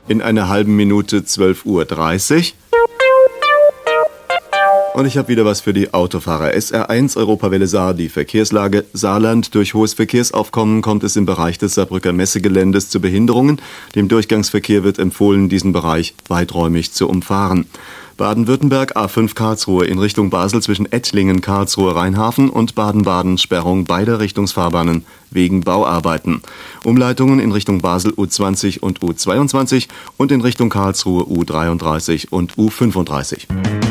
In einer halben Minute 12:30 Uhr. Und ich habe wieder was für die Autofahrer. SR1 Europawelle Saar, die Verkehrslage. Saarland: Durch hohes Verkehrsaufkommen kommt es im Bereich des Saarbrücker Messegeländes zu Behinderungen. Dem Durchgangsverkehr wird empfohlen, diesen Bereich weiträumig zu umfahren. Baden-Württemberg: A5 Karlsruhe in Richtung Basel zwischen Ettlingen, Karlsruhe, Rheinhafen und Baden-Baden Sperrung beider Richtungsfahrbahnen wegen Bauarbeiten. Umleitungen in Richtung Basel U20 und U22 und in Richtung Karlsruhe U33 und U35.